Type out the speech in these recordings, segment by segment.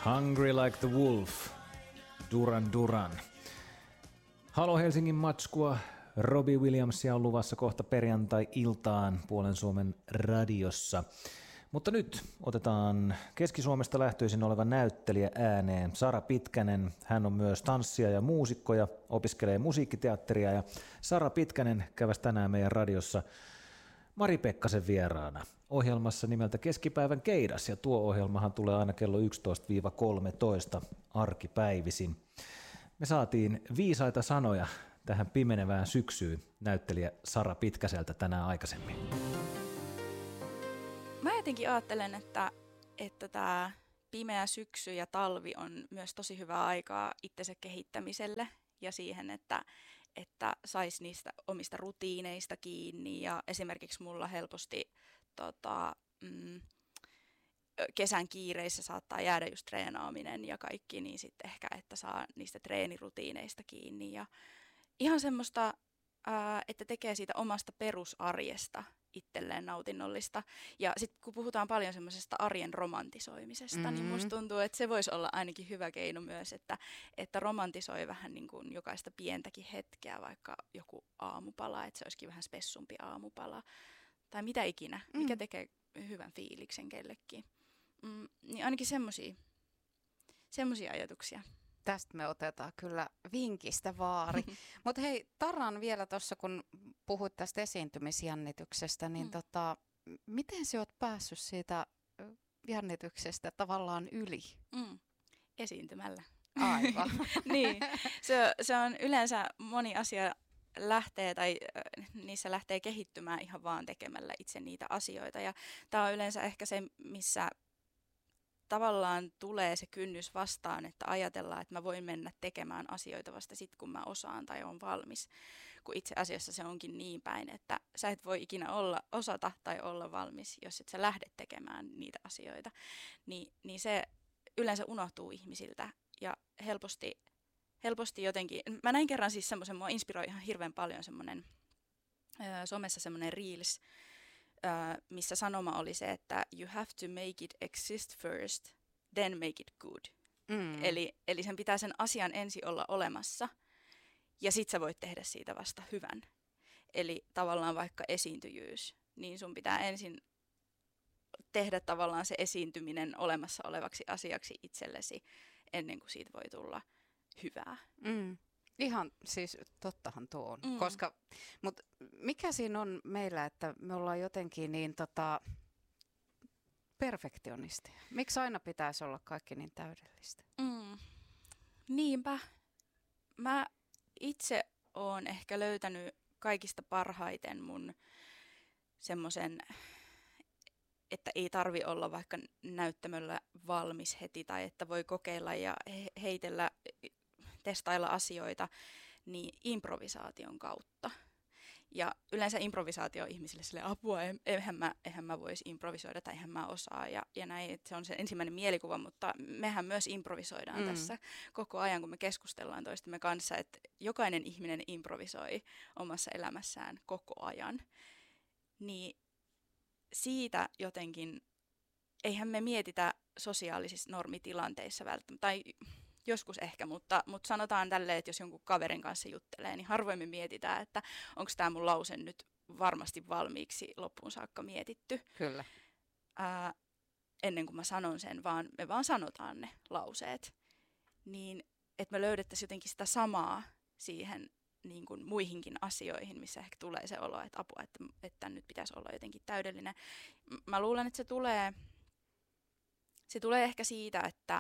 Hungry like the wolf, Duran Duran. Halo Helsingin matskua, Robbie Williamsia on luvassa kohta perjantai-iltaan Puolen Suomen radiossa. Mutta nyt otetaan Keski-Suomesta lähtöisin oleva näyttelijä ääneen, Sara Pitkänen. Hän on myös tanssija ja muusikko ja opiskelee musiikkiteatteria. Ja Sara Pitkänen käväsi tänään meidän radiossa Mari Pekkasen vieraana ohjelmassa nimeltä Keskipäivän keidas, ja tuo ohjelmahan tulee aina kello 11-13 arkipäivisin. Me saatiin viisaita sanoja tähän pimenevään syksyyn näyttelijä Sara Pitkäseltä tänään aikaisemmin. Mä jotenkin ajattelen, että tämä pimeä syksy ja talvi on myös tosi hyvää aikaa itsensä kehittämiselle ja siihen, että saisi niistä omista rutiineista kiinni. Ja esimerkiksi mulla helposti kesän kiireissä saattaa jäädä just treenaaminen ja kaikki, niin sitten ehkä, että saa niistä treenirutiineista kiinni. Ja ihan semmoista, että tekee siitä omasta perusarjesta itselleen nautinnollista. Ja sitten kun puhutaan paljon semmoisesta arjen romantisoimisesta, niin musta tuntuu, että se voisi olla ainakin hyvä keino myös, että romantisoi vähän niin kuin jokaista pientäkin hetkeä, vaikka joku aamupala, että se olisikin vähän spessumpi aamupala. Tai mitä ikinä, mikä tekee hyvän fiiliksen kellekin. Niin ainakin semmoisia ajatuksia. Tästä me otetaan kyllä vinkistä vaari. Mutta hei, Taran vielä tuossa, kun puhuit tästä esiintymisjännityksestä, niin miten sä oot päässyt siitä jännityksestä tavallaan yli? Esiintymällä. Aivan. Niin, se on yleensä moni asia niissä lähtee kehittymään ihan vaan tekemällä itse niitä asioita. Ja tämä on yleensä ehkä se, missä tavallaan tulee se kynnys vastaan, että ajatellaan, että mä voin mennä tekemään asioita vasta sitten, kun mä osaan tai on valmis. Kun itse asiassa se onkin niin päin, että sä et voi ikinä osata tai olla valmis, jos et sä lähde tekemään niitä asioita. Niin se yleensä unohtuu ihmisiltä ja helposti jotenkin. Mä näin kerran siis semmoisen, mua inspiroi ihan hirveän paljon semmoinen somessa semmoinen reels, missä sanoma oli se, että you have to make it exist first, then make it good. Eli sen pitää sen asian ensin olla olemassa, ja sit sä voit tehdä siitä vasta hyvän. Eli tavallaan vaikka esiintyjyys, niin sun pitää ensin tehdä tavallaan se esiintyminen olemassa olevaksi asiaksi itsellesi, ennen kuin siitä voi tulla hyvää. Ihan siis tottahan tuo on, mutta mikä siinä on meillä, että me ollaan jotenkin niin perfektionisteja? Miksi aina pitäisi olla kaikki niin täydellistä? Niinpä. Mä itse oon ehkä löytänyt kaikista parhaiten mun semmoisen, että ei tarvi olla vaikka näyttämöllä valmis heti tai että voi kokeilla ja heitellä, testailla asioita, niin improvisaation kautta. Ja yleensä improvisaatio on ihmisille sille apua, eihän mä voisi improvisoida tai eihän mä osaa ja näin, että se on se ensimmäinen mielikuva, mutta mehän myös improvisoidaan tässä koko ajan, kun me keskustellaan toistemme kanssa, että jokainen ihminen improvisoi omassa elämässään koko ajan. Niin siitä jotenkin, eihän me mietitä sosiaalisissa normitilanteissa välttämättä, tai joskus ehkä, mutta sanotaan tälleen, että jos jonkun kaverin kanssa juttelee, niin harvoin me mietitään, että onko tämä mun lause nyt varmasti valmiiksi loppuun saakka mietitty. Kyllä. Ennen kuin mä sanon sen, vaan me vaan sanotaan ne lauseet. Niin, että me löydettäisiin jotenkin sitä samaa siihen niin kuin muihinkin asioihin, missä ehkä tulee se olo, että apua, että nyt pitäisi olla jotenkin täydellinen. Mä luulen, että se tulee ehkä siitä, että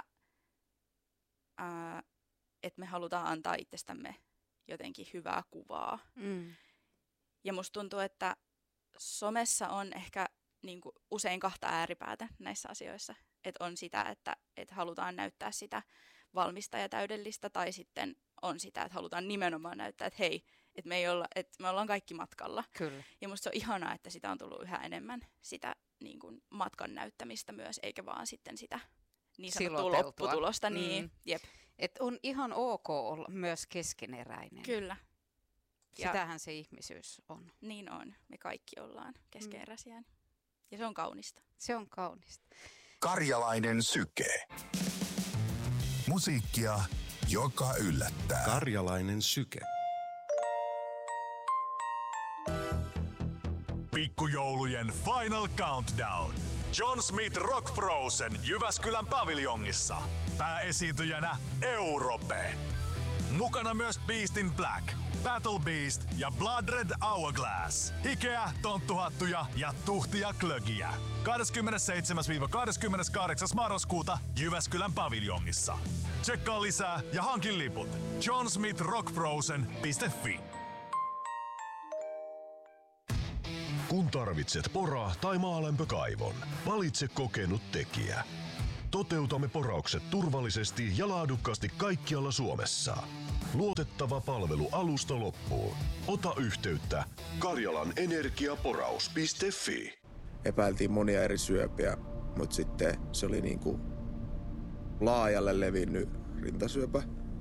me halutaan antaa itsestämme jotenkin hyvää kuvaa. Ja musta tuntuu, että somessa on ehkä niin kuin usein kahta ääripäätä näissä asioissa. Että on sitä, että halutaan näyttää sitä valmista ja täydellistä, tai sitten on sitä, että halutaan nimenomaan näyttää, että hei, että me ollaan kaikki matkalla. Kyllä. Ja musta se on ihanaa, että sitä on tullut yhä enemmän, sitä niin kuin matkan näyttämistä myös, eikä vaan sitten sitä niin sanottua lopputulosta. Niin, jep. Et on ihan ok olla myös keskeneräinen. Kyllä. Sitähän se ihmisyys on. Niin on. Me kaikki ollaan keskeneräisiä. Ja se on kaunista. Se on kaunista. Karjalainen Syke. Musiikkia, joka yllättää. Karjalainen syke. Pikkujoulujen Final Countdown. John Smith Rock Frozen Jyväskylän paviljongissa. Pääesiintyjänä Europe. Mukana myös Beast in Black, Battle Beast ja Blood Red Hourglass. Hikeä, tonttuhattuja ja tuhtia klögiä. 27-28. marraskuuta Jyväskylän paviljongissa. Tsekkaa lisää ja hankin liput. johnsmithrockfrozen.fi. Kun tarvitset pora- tai maalämpökaivon, valitse kokenut tekijä. Toteutamme poraukset turvallisesti ja laadukkaasti kaikkialla Suomessa. Luotettava palvelu alusta loppuun. Ota yhteyttä karjalanenergiaporaus.fi. Epäiltiin monia eri syöpiä, mutta sitten se oli niinku laajalle levinnyt rintasyöpä.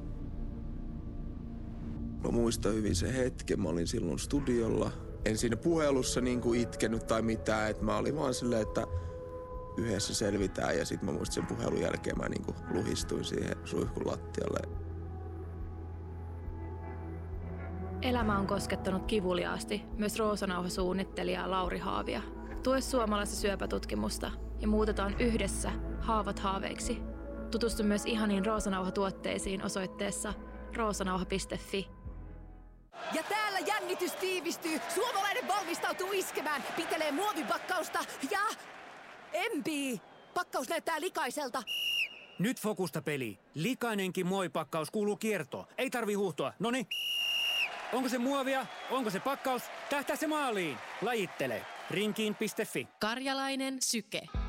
Mä muistan hyvin sen hetken, mä olin silloin studiolla. En siinä puhelussa niinku itkenyt tai mitään, että mä olin vaan silleen, että yhdessä selvitään, ja sitten mä muistin sen puhelun jälkeen mä niinku luhistuin siihen suihkun lattialle. Elämä on koskettanut kivuliaasti myös Roosanauha-suunnittelija Lauri Haavia. Tue suomalaista syöpätutkimusta ja muutetaan yhdessä haavat haaveiksi. Tutustu myös ihaniin Roosanauha-tuotteisiin osoitteessa roosanauha.fi. Ja täällä jännitys tiivistyy. Suomalainen valmistautuu iskemään, pitelee muovipakkausta ja empii. Pakkaus näyttää likaiselta. Nyt fokusta peli. Likainenkin muovipakkaus kuuluu kiertoon. Ei tarvi huuhtoa. Noni. Onko se muovia? Onko se pakkaus? Tähtää se maaliin. Lajittele. Rinkiin.fi. Karjalainen syke.